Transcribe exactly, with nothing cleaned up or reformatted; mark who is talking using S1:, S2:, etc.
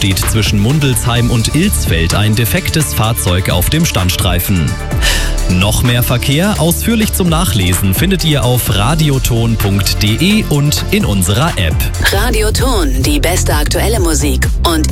S1: steht zwischen Mundelsheim und Ilsfeld ein defektes Fahrzeug auf dem Standstreifen. Noch mehr Verkehr, ausführlich zum Nachlesen, findet ihr auf radioton punkt de und in unserer App.
S2: Radioton, die beste aktuelle Musik und